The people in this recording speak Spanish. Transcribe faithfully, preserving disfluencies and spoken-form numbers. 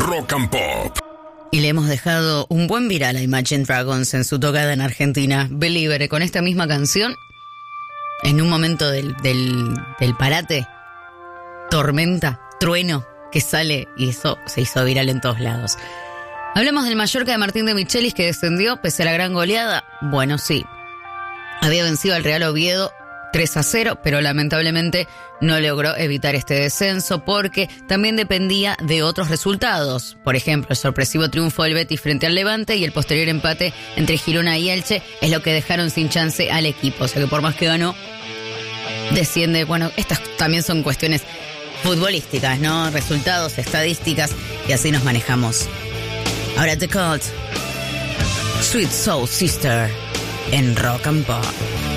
Rock and Pop. Y le hemos dejado un buen viral a Imagine Dragons en su tocada en Argentina. Believer, con esta misma canción, en un momento del, del, del parate, tormenta, trueno, que sale y eso se hizo viral en todos lados. Hablamos del Mallorca de Martín de Michelis, que descendió pese a la gran goleada. Bueno, sí, había vencido al Real Oviedo tres a cero, pero lamentablemente no logró evitar este descenso porque también dependía de otros resultados. Por ejemplo, el sorpresivo triunfo del Betis frente al Levante y el posterior empate entre Girona y Elche es lo que dejaron sin chance al equipo. O sea que por más que ganó, desciende. Bueno, estas también son cuestiones futbolísticas, ¿no? Resultados, estadísticas, y así nos manejamos. Ahora The Cult, Sweet Soul Sister, en Rock and Pop.